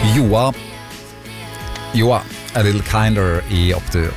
Joa, a little kinder I opptur.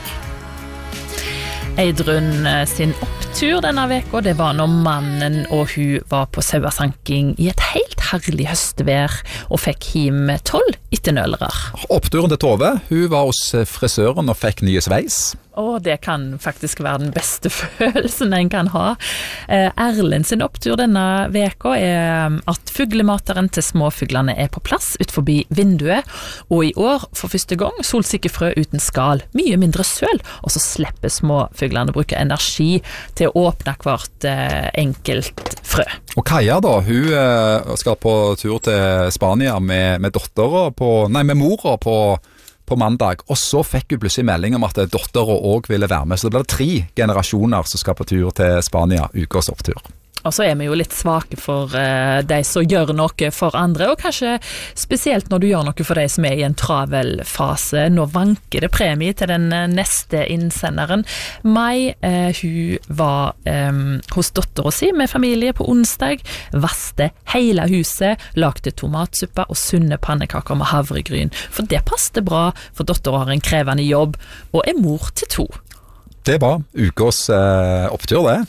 Eidrun sin opptur denne veka, det var når mannen og hun var på sauasanking I et helt herlig høstvær og fikk hjem 12 eternølere. Oppturen til Tove, hun var hos frisøren og fikk nye sveis. Det kan faktisk være den beste følelsen en kan ha. Erlend sin opptur denne veka at fuglemateren til småfuglene på plass ut forbi vinduet, og I år for første gang solsikkefrø uten skal, mye mindre søl, og så slipper småfuglene å bruke energi til å åpne hvert enkelt frø. Og Kaja da, hun skal på tur til Spania med med mora på mandag, og så fikk hun plutselig melding om at dotteren også ville være med, så det ble 3 generasjoner som skal på tur til Spania, ukers opptur. Og så vi jo litt svake for de som gjør noe for andre, og kanskje spesielt når du gjør noe for de som I en travel fase. Nå vanker det premie til den neste innsenderen. Mai, hun var hos dotteren sin med familie på onsdag, vaste hele huset, lagde tomatsuppa og sunne pannekaker med havregryn. For det passte bra, for dotteren har en krevende jobb, og mor til 2. Det var ukers opptur, det.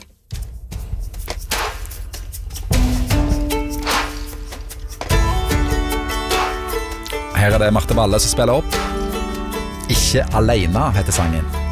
Her det Marte Valle som spiller opp. Ikke alene heter sangen.